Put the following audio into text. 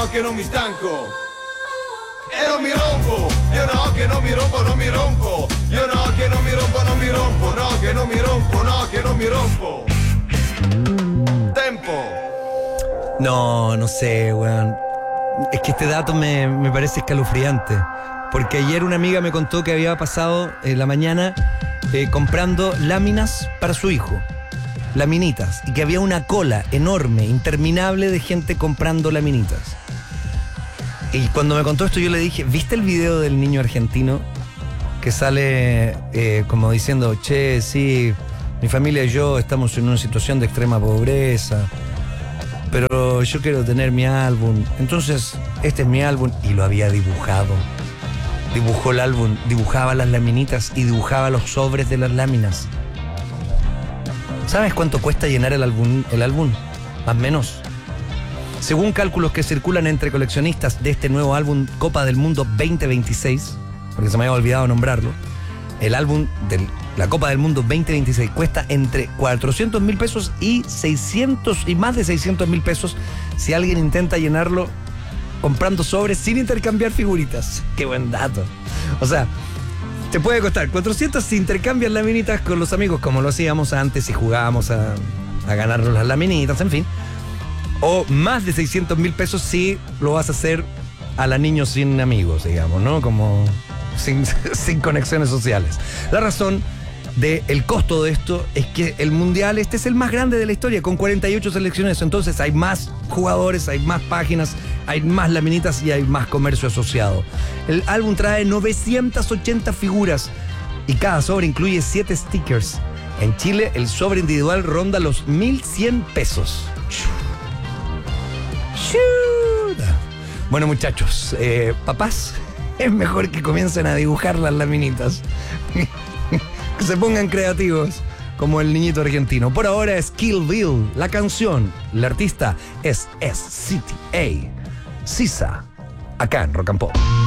no che non mi stanco. E non mi rompo, io no che non mi rompo, non mi rompo. Io no che non mi rompo, non mi rompo. No che non mi rompo, no che non mi rompo. Tempo. No sé, weón. Es que este dato me parece escalofriante. Porque ayer una amiga me contó que había pasado la mañana comprando láminas para su hijo. Laminitas. Y que había una cola enorme, interminable de gente comprando laminitas. Y cuando me contó esto yo le dije, ¿viste el video del niño argentino? Que sale como diciendo, che, sí, mi familia y yo estamos en una situación de extrema pobreza, pero yo quiero tener mi álbum. Entonces, este es mi álbum. Y lo había dibujado. Dibujó el álbum, dibujaba las laminitas y dibujaba los sobres de las láminas. ¿Sabes cuánto cuesta llenar el álbum? Más o menos. Según cálculos que circulan entre coleccionistas de este nuevo álbum Copa del Mundo 2026, porque se me había olvidado nombrarlo, el álbum de la Copa del Mundo 2026 cuesta entre 400.000 pesos y 600 y más de 600.000 pesos si alguien intenta llenarlo comprando sobres sin intercambiar figuritas. Qué buen dato. O sea, te puede costar 400 si intercambias laminitas con los amigos, como lo hacíamos antes y jugábamos a ganarnos las laminitas, en fin. O más de 600.000 pesos si lo vas a hacer a la niños sin amigos, digamos, ¿no? Como sin conexiones sociales. La razón del costo de esto es que el mundial este es el más grande de la historia, con 48 selecciones. Entonces hay más jugadores, hay más páginas, hay más laminitas y hay más comercio asociado. El álbum trae 980 figuras y cada sobre incluye 7 stickers. En Chile el sobre individual ronda los 1.100 pesos. Bueno, muchachos, papás, es mejor que comiencen a dibujar las laminitas. Que se pongan creativos, como el niñito argentino. Por ahora es Kill Bill, la canción. El artista es SCTA, Sisa, acá en Rock and Pop.